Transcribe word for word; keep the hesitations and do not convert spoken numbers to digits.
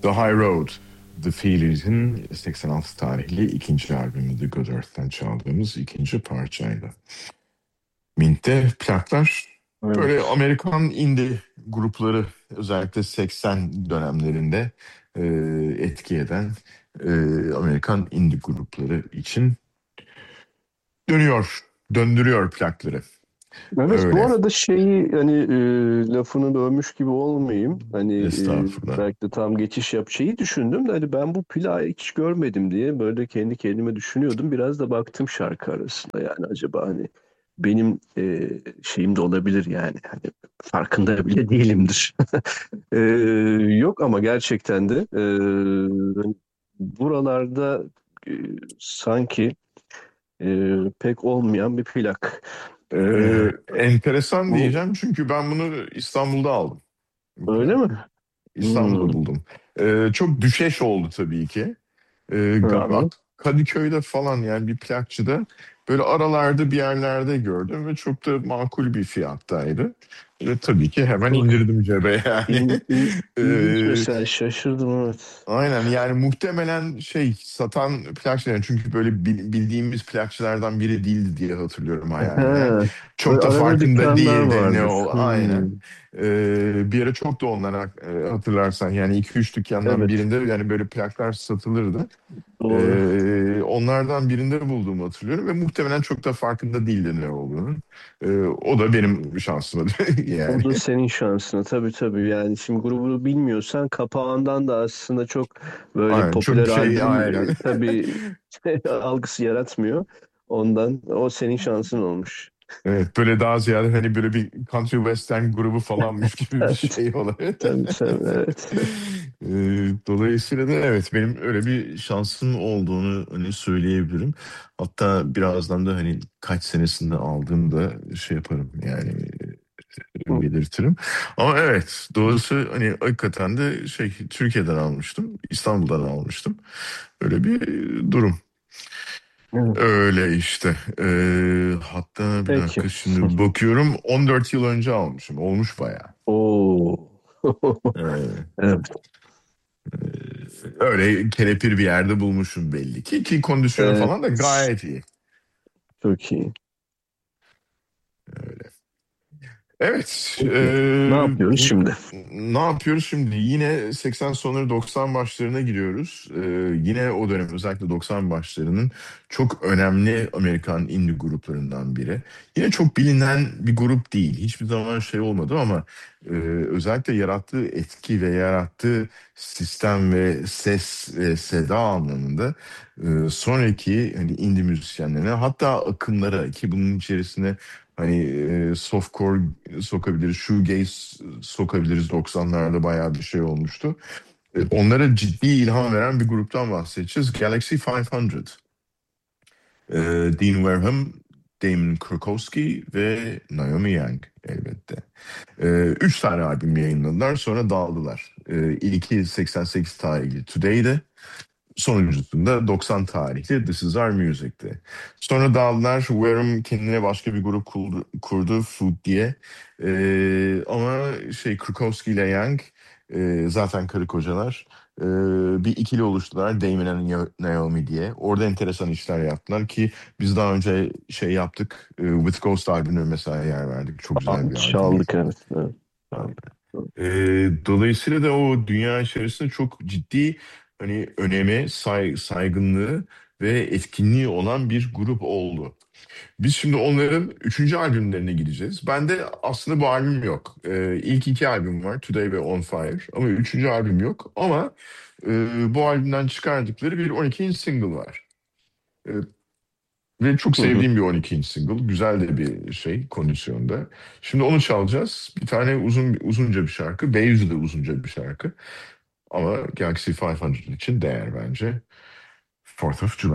The High Road, The Feelers'in seksen altı tarihli ikinci albümü The Good Earth'ten çaldığımız ikinci parçaydı. Mint'te plaklar böyle Evet. Amerikan indie grupları özellikle seksen dönemlerinde e, etki eden e, Amerikan indie grupları için dönüyor, döndürüyor plakları. Evet, bu Öyle. arada şeyi hani e, lafını bölmüş gibi olmayayım. Hani e, Estağfurullah. belki de tam geçiş yap şeyi düşündüm de hani ben bu plağı hiç görmedim diye böyle kendi kendime düşünüyordum. Biraz da baktım şarkı arasında yani acaba hani benim e, şeyim de olabilir yani. Hani farkında bile değilimdir. E, Yok ama gerçekten de e, hani buralarda e, sanki e, pek olmayan bir plak. E, Ee, enteresan Bu diyeceğim çünkü ben bunu İstanbul'da aldım. Bu öyle plak. mi? İstanbul'da Hmm. buldum. Ee, çok düşeş oldu tabii ki. Ee, Hı galiba hı. Kadıköy'de falan yani bir plakçıda böyle aralarda bir yerlerde gördüm ve çok da makul bir fiyattaydı. Ve tabii ki hemen Çok indirdim cebe yani. il, il, ilginç Ee, mesela şaşırdım evet. Aynen yani muhtemelen şey satan plakçılar çünkü böyle bil- bildiğimiz plakçılardan biri değildi diye hatırlıyorum hayalden. He, Çok böyle da arada farkında dükkanlar değildi ne vardır. o aynen. Hmm. Ee, bir ara çok da ondan hak- e, hatırlarsan yani iki üç dükkandan Evet, birinde yani böyle plaklar satılırdı. doğru. Ee, onlardan birinde bulduğumu hatırlıyorum ve muhtemelen çok da farkında değildi ne olduğunu. Ee, o da benim şansıma O yani. da senin şansına tabii tabii. Yani şimdi grubunu bilmiyorsan kapağından da aslında çok böyle Aynen çok popüler şey albüm aynen. e, tabii algısı yaratmıyor. Ondan o senin şansın olmuş. Evet böyle daha ziyade hani böyle bir country western grubu falanmış gibi bir Evet, şey olabilir. tabii tabii evet. Ee, Dolayısıyla da evet benim öyle bir şansım olduğunu hani söyleyebilirim. Hatta birazdan da hani kaç senesinde aldığımda şey yaparım yani e, belirtirim. Ama evet doğrusu hani hakikaten de şey Türkiye'den almıştım. İstanbul'dan almıştım. Öyle bir durum. Evet. Öyle işte. Ee, hatta bir Peki. dakika şimdi bakıyorum on dört yıl önce almışım. Olmuş bayağı. Oo. Ee, Evet. Öyle kelepir bir yerde bulmuşum belli ki. Ki kondisyonu Evet. falan da gayet iyi. Çok iyi. Öyle. Evet. Peki. Ne ee, yapıyoruz şimdi? ne yapıyoruz şimdi? Yine seksen sonları doksan başlarına giriyoruz. Ee, yine o dönem özellikle doksan başlarının çok önemli Amerikan indie gruplarından biri. Yine çok bilinen bir grup değil. Hiçbir zaman şey olmadı ama e, özellikle yarattığı etki ve yarattığı sistem ve ses ve seda anlamında e, sonraki hani indie müzisyenlerine hatta akımlara ki bunun içerisine hani e, softcore sokabiliriz, shoegaze sokabiliriz. doksanlarda bayağı bir şey olmuştu. E, onlara ciddi ilham veren bir gruptan bahsedeceğiz. Galaxy beş yüz. E, Dean Wareham, Damon Krukowski ve Naomi Young elbette. E, üç tane albüm yayınladılar sonra dağıldılar. E, ilki seksen sekiz tarihli Today'de. Sonuncusunda doksan tarihli This Is Our Music'ti. Sonra dağıldılar. Wareham kendine başka bir grup kurdu, kurdu Food diye. Ee, ama şey Krukowski ile Young e, zaten karı kocalar. Ee, bir ikili oluştular Damon and Naomi diye. Orada enteresan işler yaptılar ki biz daha önce şey yaptık. e, With Ghost albümüne mesela yer verdik. Çok güzel bir albümdür. Çaldık evet. Evet. Ee, dolayısıyla da o dünya içerisinde çok ciddi hani öneme, say, saygınlığı ve etkinliği olan bir grup oldu. Biz şimdi onların üçüncü albümlerine gideceğiz. Bende aslında bu albüm yok. Ee, ilk iki albüm var, Today ve On Fire. Ama üçüncü albüm yok. Ama e, bu albümden çıkardıkları bir on iki inç single var. Ee, Ve çok Hı hı. sevdiğim bir on iki inç single. Güzel de bir şey kondisyonda. Şimdi onu çalacağız. Bir tane uzun uzunca bir şarkı. Beyz'de uzunca bir şarkı. Ama Galaxy beş yüz için değer bence. fourth of July.